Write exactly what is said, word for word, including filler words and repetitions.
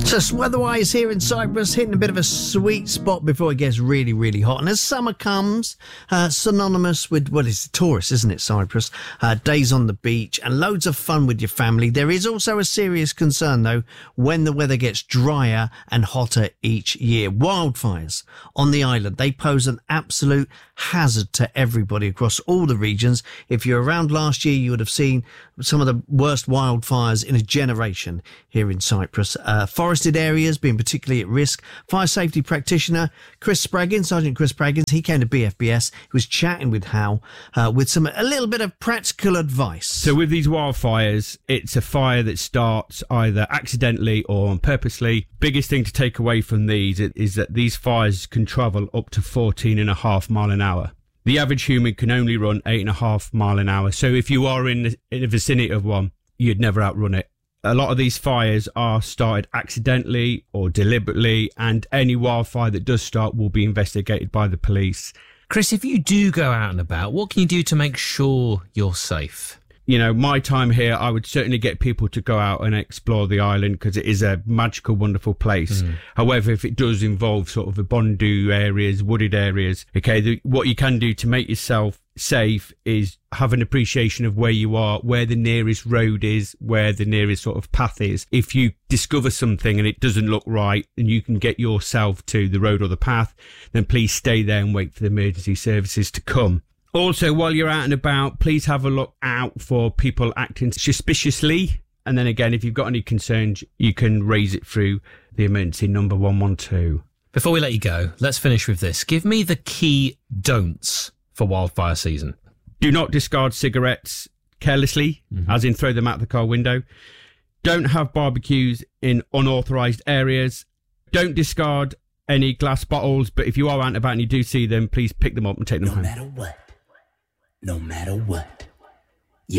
Just weather-wise here in Cyprus, hitting a bit of a sweet spot before it gets really, really hot. And as summer comes, uh, synonymous with, well, it's tourists, isn't it, Cyprus? Uh, days on the beach and loads of fun with your family. There is also a serious concern, though, when the weather gets drier and hotter each year. Wildfires on the island, they pose an absolute hazard to everybody across all the regions. If you're around last year, you would have seen some of the worst wildfires in a generation here in Cyprus. Uh, forested areas being particularly at risk. Fire safety practitioner Chris Spraggins, Sergeant Chris Spraggins, he came to B F B S. He was chatting with Hal uh, with some a little bit of practical advice. So with these wildfires, it's a fire that starts either accidentally or purposely. Biggest thing to take away from these is that these fires can travel up to fourteen and a half mile an hour. The average human can only run eight and a half mile an hour. So if you are in the, in the vicinity of one, you'd never outrun it. A lot of these fires are started accidentally or deliberately, and any wildfire that does start will be investigated by the police. Chris, if you do go out and about, what can you do to make sure you're safe? You know, my time here, I would certainly get people to go out and explore the island because it is a magical, wonderful place. Mm. However, if it does involve sort of the Bondu areas, wooded areas, okay, the, what you can do to make yourself safe is have an appreciation of where you are, where the nearest road is, where the nearest sort of path is. If you discover something and it doesn't look right and you can get yourself to the road or the path, then please stay there and wait for the emergency services to come. Also, while you're out and about, please have a look out for people acting suspiciously. And then again, if you've got any concerns, you can raise it through the emergency number one one two. Before we let you go, let's finish with this. Give me the key don'ts for wildfire season. Do not discard cigarettes carelessly, mm-hmm. as in throw them out the car window. Don't have barbecues in unauthorised areas. Don't discard any glass bottles, but if you are out and about and you do see them, please pick them up and take them no home. No matter what. No matter what.